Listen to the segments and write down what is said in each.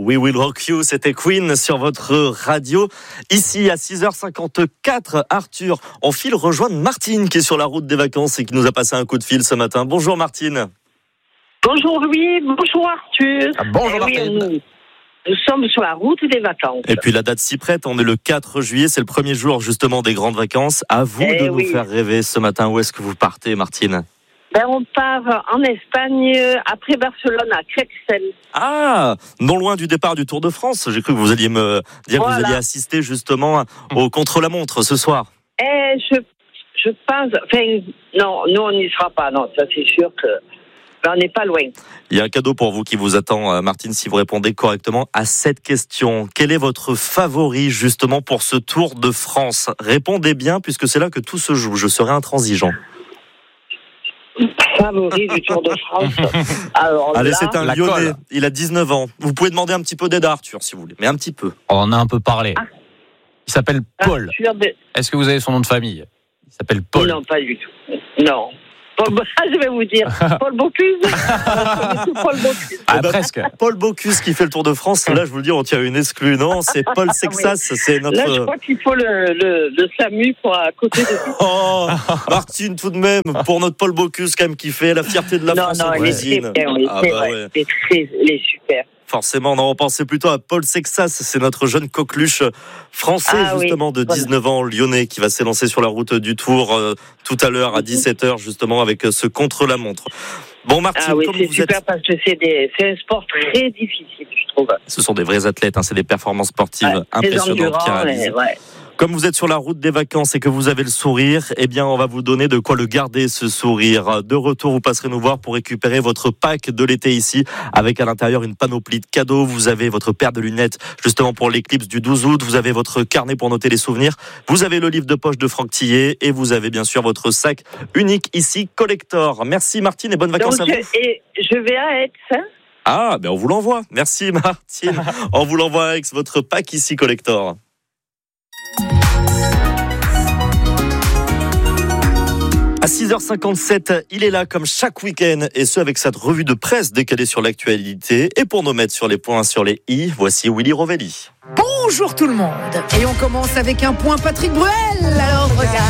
We Will Rock You, c'était Queen sur votre radio. Ici, à 6h54, Arthur, on file rejoindre Martine qui est sur la route des vacances et qui nous a passé un coup de fil ce matin. Bonjour Martine. Bonjour Louis, bonjour Arthur. Bonjour Martine. Nous sommes sur la route des vacances. Et puis la date s'y prête, on est le 4 juillet, c'est le premier jour justement des grandes vacances. À vous de nous faire rêver ce matin. Où est-ce que vous partez Martine ? On part en Espagne, après Barcelone, à Crexel. Ah, non loin du départ du Tour de France. J'ai cru que vous alliez me dire que vous alliez assister justement au contre-la-montre ce soir. Je pense... Enfin, non, nous on n'y sera pas. Non, ça c'est sûr que... on n'est pas loin. Il y a un cadeau pour vous qui vous attend, Martine, si vous répondez correctement à cette question. Quel est votre favori justement pour ce Tour de France ? Répondez bien puisque c'est là que tout se joue. Je serai intransigeant. Favori du Tour de France. Alors, allez, c'est un Lyonnais. Il a 19 ans. Vous pouvez demander un petit peu d'aide à Arthur, si vous voulez, mais un petit peu. On en a un peu parlé. Il s'appelle Paul. Est-ce que vous avez son nom de famille ? Il s'appelle Paul. Non, pas du tout. Non. Je vais vous dire, Paul Bocuse. Paul Bocuse. Presque. Paul Bocuse qui fait le Tour de France. Là, je vous le dis, on tient une exclue. Non, c'est Paul Sexas. Oui. C'est notre... Là, je crois qu'il faut le SAMU pour à côté de... Oh, Martine, tout de même, pour notre Paul Bocuse, quand même, qui fait la fierté de la France en cuisine. Il est super. Forcément, non, on pensait plutôt à Paul Sexas, c'est notre jeune coqueluche français, justement, de 19 ans, lyonnais, qui va s'élancer sur la route du Tour tout à l'heure, à 17h, justement, avec ce contre-la-montre. Bon, Martine, comme c'est vous super êtes... parce que c'est un sport très difficile, je trouve. Ce sont des vrais athlètes, c'est des performances sportives impressionnantes qui réalisent. Comme vous êtes sur la route des vacances et que vous avez le sourire, eh bien, on va vous donner de quoi le garder, ce sourire. De retour, vous passerez nous voir pour récupérer votre pack de l'été ici, avec à l'intérieur une panoplie de cadeaux. Vous avez votre paire de lunettes, justement pour l'éclipse du 12 août. Vous avez votre carnet pour noter les souvenirs. Vous avez le livre de poche de Franck Tillet et vous avez bien sûr votre sac unique ici, collector. Merci Martine et bonnes vacances à vous. Je vais à Aix. Ah, ben on vous l'envoie. Merci Martine. On vous l'envoie avec votre pack ici, collector. À 6h57, il est là comme chaque week-end et ce avec cette revue de presse décalée sur l'actualité. Et pour nous mettre sur les points sur les i, voici Willy Rovelli. Bonjour tout le monde. Et on commence avec un point Patrick Bruel. Alors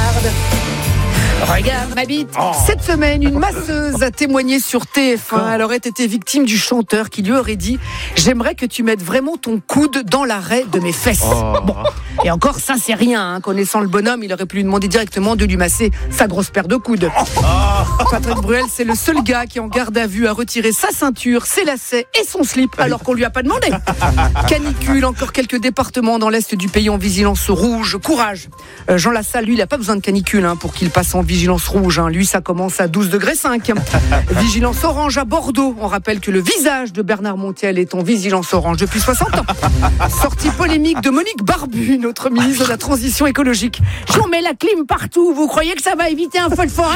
regarde ma bite. Cette semaine, une masseuse a témoigné sur TF1. Elle aurait été victime du chanteur qui lui aurait dit « J'aimerais que tu mettes vraiment ton coude dans l'arrêt de mes fesses. » Bon. Et encore, ça c'est rien. Connaissant le bonhomme, il aurait pu lui demander directement de lui masser sa grosse paire de coudes. Patrick Bruel, c'est le seul gars qui en garde à vue a retiré sa ceinture, ses lacets et son slip alors qu'on lui a pas demandé. Canicule, encore quelques départements dans l'est du pays en vigilance rouge. Courage. Jean Lassalle, lui, il a pas besoin de canicule pour qu'il passe en vigilance rouge. Lui, ça commence à 12,5 degrés. Vigilance orange à Bordeaux. On rappelle que le visage de Bernard Montiel est en vigilance orange depuis 60 ans. Sortie polémique de Monique Barbu, notre ministre de la Transition écologique. Si on met la clim partout, vous croyez que ça va éviter un feu de forêt ?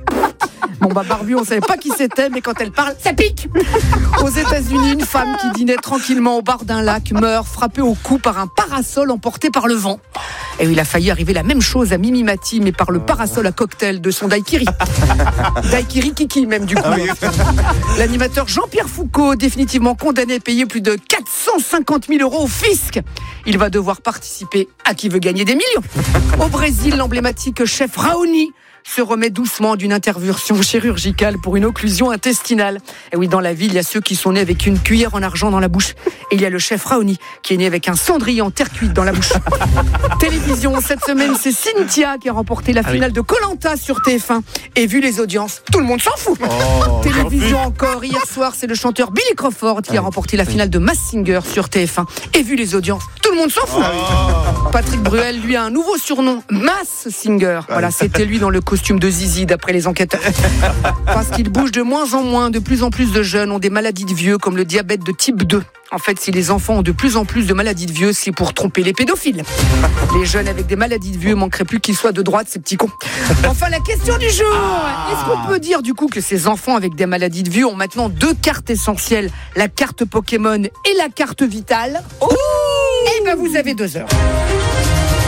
Barbu, on savait pas qui c'était, mais quand elle parle, ça pique. Aux États-Unis, une femme qui dînait tranquillement au bar d'un lac meurt frappée au cou par un parasol emporté par le vent. Et il a failli arriver la même chose à Mimi Mati, mais par le parasol à cocktail de son daiquiri. Daiquiri Kiki même du coup. L'animateur Jean-Pierre Foucault, définitivement condamné à payer plus de 450 000 € au fisc. Il va devoir participer à Qui veut gagner des millions. Au Brésil, l'emblématique chef Raoni se remet doucement d'une intervention chirurgicale pour une occlusion intestinale. Et oui, dans la ville, il y a ceux qui sont nés avec une cuillère en argent dans la bouche. Et il y a le chef Raoni qui est né avec un cendrier en terre cuite dans la bouche. Télévision, cette semaine, c'est Cynthia qui a remporté la finale de Koh-Lanta sur TF1. Et vu les audiences, tout le monde s'en fout. Télévision encore, hier soir, c'est le chanteur Billy Crawford qui a remporté la finale de Masked Singer sur TF1. Et vu les audiences, tout le monde s'en fout. Patrick Bruel, lui, a un nouveau surnom, Masked Singer. Voilà, c'était lui dans le costume de Zizi, d'après les enquêteurs. Parce qu'il bouge de moins en moins, de plus en plus de jeunes ont des maladies de vieux, comme le diabète de type 2. En fait, si les enfants ont de plus en plus de maladies de vieux, c'est pour tromper les pédophiles. Les jeunes avec des maladies de vieux manqueraient plus qu'ils soient de droite, ces petits cons. Enfin, la question du jour. Est-ce qu'on peut dire du coup que ces enfants avec des maladies de vieux ont maintenant 2 cartes essentielles, la carte Pokémon et la carte Vitale ? Eh ben, vous avez 2 heures.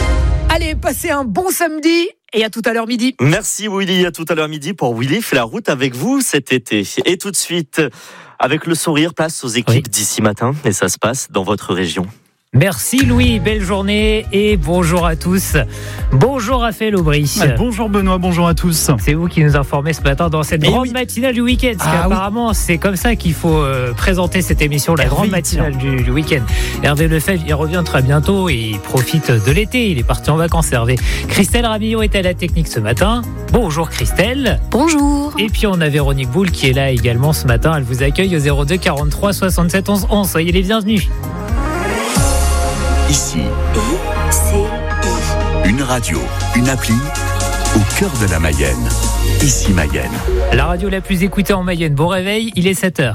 Allez, passez un bon samedi et à tout à l'heure midi. Merci Willy, à tout à l'heure midi pour Willy fait la route avec vous cet été. Et tout de suite, avec le sourire, place aux équipes d'ici matin et ça se passe dans votre région. Merci Louis, belle journée et bonjour à tous. Bonjour Raphaël Aubry. Bonjour Benoît, bonjour à tous. C'est vous qui nous informez ce matin dans cette grande matinale du week-end. Parce qu'apparemment, c'est comme ça qu'il faut présenter cette émission, la grande matinale du week-end. Hervé Lefebvre, il revient très bientôt et il profite de l'été. Il est parti en vacances, Hervé. Christelle Ramillon est à la technique ce matin. Bonjour Christelle. Bonjour. Et puis on a Véronique Boule qui est là également ce matin. Elle vous accueille au 02 43 67 11 11. Soyez les bienvenus. Ici, une radio, une appli, au cœur de la Mayenne. Ici Mayenne. La radio la plus écoutée en Mayenne. Bon réveil, il est 7h.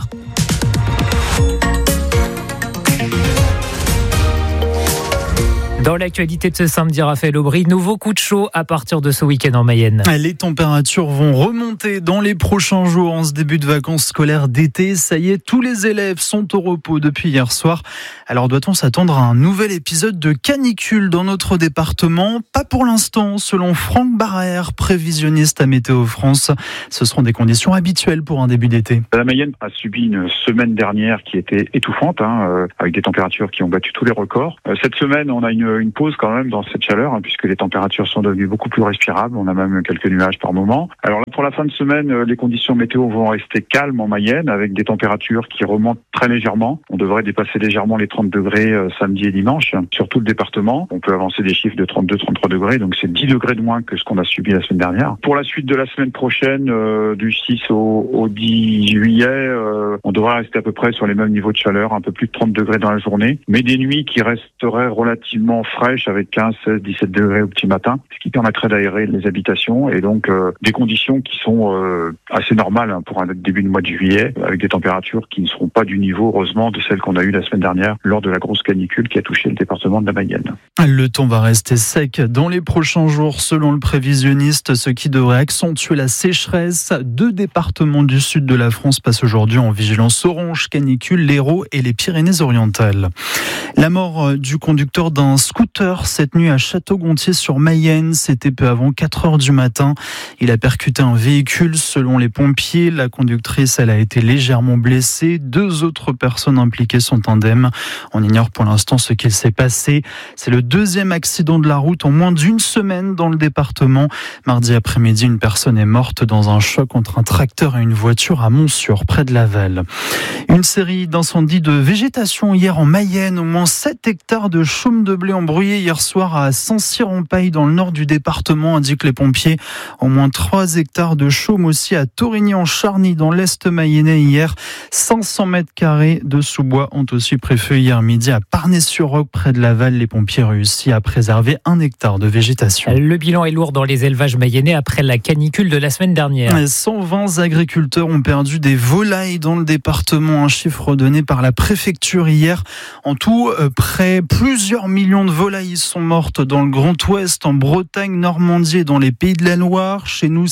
Dans l'actualité de ce samedi, Raphaël Aubry, nouveau coup de chaud à partir de ce week-end en Mayenne. Les températures vont remonter dans les prochains jours en ce début de vacances scolaires d'été. Ça y est, tous les élèves sont au repos depuis hier soir. Alors doit-on s'attendre à un nouvel épisode de canicule dans notre département ? Pas pour l'instant, selon Franck Barrère, prévisionniste à Météo France. Ce seront des conditions habituelles pour un début d'été. La Mayenne a subi une semaine dernière qui était étouffante, avec des températures qui ont battu tous les records. Cette semaine, on a une pause quand même dans cette chaleur, puisque les températures sont devenues beaucoup plus respirables. On a même quelques nuages par moment. Alors là, pour la fin de semaine, les conditions météo vont rester calmes en Mayenne, avec des températures qui remontent très légèrement. On devrait dépasser légèrement les 30 degrés samedi et dimanche, sur tout le département. On peut avancer des chiffres de 32-33 degrés, donc c'est 10 degrés de moins que ce qu'on a subi la semaine dernière. Pour la suite de la semaine prochaine, du 6 au 10 juillet, on devrait rester à peu près sur les mêmes niveaux de chaleur, un peu plus de 30 degrés dans la journée, mais des nuits qui resteraient relativement fraîches avec 15, 16, 17 degrés au petit matin, ce qui permettrait d'aérer les habitations et donc des conditions qui sont assez normales pour un début de mois de juillet, avec des températures qui ne seront pas du niveau, heureusement, de celles qu'on a eues la semaine dernière lors de la grosse canicule qui a touché le département de la Mayenne. Le temps va rester sec dans les prochains jours, selon le prévisionniste, ce qui devrait accentuer la sécheresse. 2 départements du sud de la France passent aujourd'hui en vigilance orange canicule, l'Hérault et les Pyrénées-Orientales. La mort du conducteur d'un scooter cette nuit à Château-Gontier-sur-Mayenne, c'était peu avant 4h du matin. Il a percuté un véhicule selon les pompiers. La conductrice, elle a été légèrement blessée. 2 autres personnes impliquées sont indemnes. On ignore pour l'instant ce qu'il s'est passé. C'est le 2e accident de la route en moins d'une semaine dans le département. Mardi après-midi, une personne est morte dans un choc entre un tracteur et une voiture à Montsûrs, près de Laval. Une série d'incendies de végétation hier en Mayenne. Au moins 7 hectares de chaume de blé embrouillés hier soir à Saint-Cyr-en-Paille dans le nord du département, indiquent les pompiers. Au moins 3 hectares de chaume aussi à Torigny-en-Charny dans l'est mayennais hier. 500 mètres carrés de sous-bois ont aussi pris feu hier midi à Parnay-sur-Roc près de Laval. Les pompiers réussissent à préserver 1 hectare de végétation. Le bilan est lourd dans les élevages mayennais après la canicule de la semaine dernière. 120 agriculteurs ont perdu des volailles dans le département, un chiffre donné par la préfecture hier. En tout, plusieurs millions de volailles sont mortes dans le Grand Ouest, en Bretagne, Normandie et dans les Pays de la Loire. Chez nous,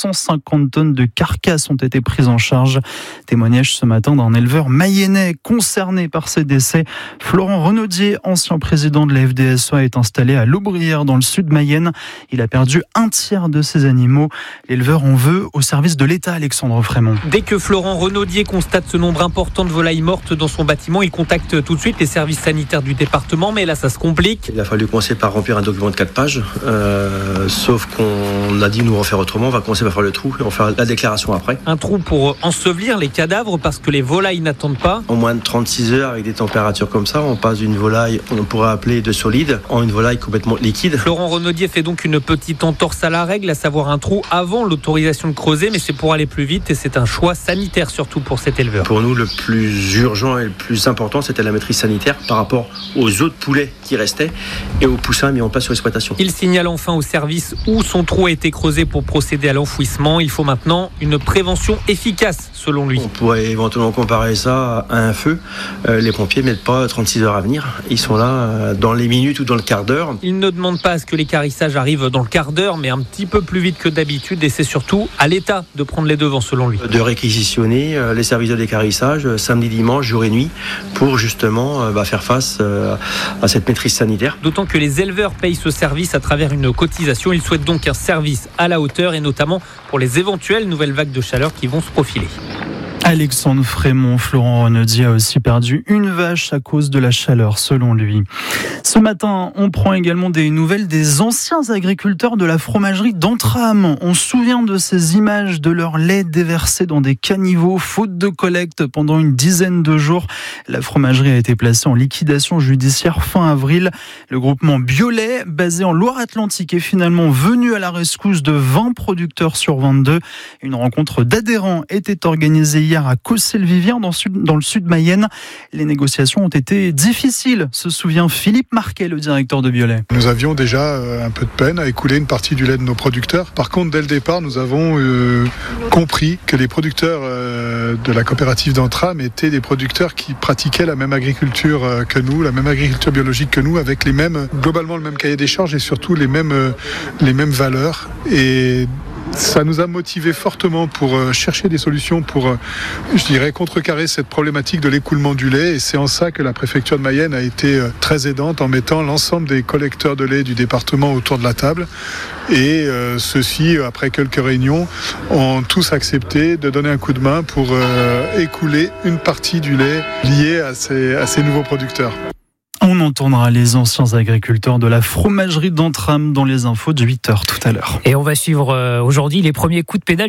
650 tonnes de carcasses ont été prises en charge. Témoignage ce matin d'un éleveur mayennais concerné par ces décès. Florent Renaudier, ancien président de la FDSEA, est installé à l'Aubrière dans le sud Mayenne. Il a perdu 1/3 de ses animaux. L'éleveur en veut au service de l'État, Alexandre Frémont. Dès que Florent Renaudier constate ce nombre important de volailles mortes dans son bâtiment, il contacte tout de suite les services sanitaires du département, mais là ça se complique. Il a fallu commencer par remplir un document de 4 pages, sauf qu'on a dit nous en faire autrement, on va commencer par faire le trou et on va faire la déclaration après. Un trou pour ensevelir les cadavres parce que les volailles n'attendent pas. En moins de 36 heures avec des températures comme ça, on passe d'une volaille qu'on pourrait appeler de solide en une volaille complètement liquide. Florent Renaudier fait donc une petite entorse à la règle, à savoir un trou avant l'autorisation de creuser, mais c'est pour aller plus vite et c'est un choix sanitaire surtout pour cet éleveur. Pour nous, le plus urgent et le plus important, c'était la maîtrise sanitaire par rapport aux autres poulets qui restaient et aux poussins mis en place sur l'exploitation. Il signale enfin au service où son trou a été creusé pour procéder à l'enfouissement. Il faut maintenant une prévention efficace selon lui. On pourrait éventuellement comparer ça à un feu. Les pompiers ne mettent pas 36 heures à venir. Ils sont là dans les minutes ou dans le quart d'heure. Ils ne demandent pas à ce que l'équarrissage arrive dans le quart d'heure, mais un petit peu plus vite que d'habitude. Et c'est surtout à l'État de prendre les devants, selon lui. De réquisitionner les services de l'équarrissage samedi, dimanche, jour et nuit, pour justement faire face à cette maîtrise sanitaire. D'autant que les éleveurs payent ce service à travers une cotisation. Ils souhaitent donc un service à la hauteur et notamment pour les éventuelles nouvelles vagues de chaleur qui vont se profiler. Alexandre Frémont, Florent Renaudy a aussi perdu une vache à cause de la chaleur, selon lui. Ce matin, on prend également des nouvelles des anciens agriculteurs de la fromagerie d'Entrammes. On se souvient de ces images de leur lait déversé dans des caniveaux, faute de collecte pendant une dizaine de jours. La fromagerie a été placée en liquidation judiciaire fin avril. Le groupement Biolay, basé en Loire-Atlantique, est finalement venu à la rescousse de 20 producteurs sur 22. Une rencontre d'adhérents était organisée hier à Cossé-le-Vivien, dans le sud Mayenne. Les négociations ont été difficiles, se souvient Philippe Marquet, le directeur de Biolay. Nous avions déjà un peu de peine à écouler une partie du lait de nos producteurs. Par contre, dès le départ, nous avons compris que les producteurs de la coopérative d'Entrammes étaient des producteurs qui pratiquaient la même agriculture que nous, la même agriculture biologique que nous, avec globalement le même cahier des charges et surtout les mêmes valeurs. Et ça nous a motivés fortement pour chercher des solutions pour, contrecarrer cette problématique de l'écoulement du lait. Et c'est en ça que la préfecture de Mayenne a été très aidante en mettant l'ensemble des collecteurs de lait du département autour de la table. Et ceux-ci, après quelques réunions, ont tous accepté de donner un coup de main pour écouler une partie du lait lié à ces nouveaux producteurs. On entendra les anciens agriculteurs de la fromagerie d'Entrammes dans les infos de 8h tout à l'heure. Et on va suivre aujourd'hui les premiers coups de pédale